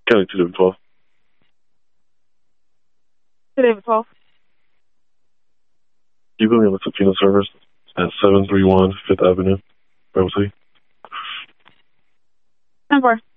County 212. Today, 12. You put me on the Topino service at 731 5th Avenue, Rebel City. 10-4.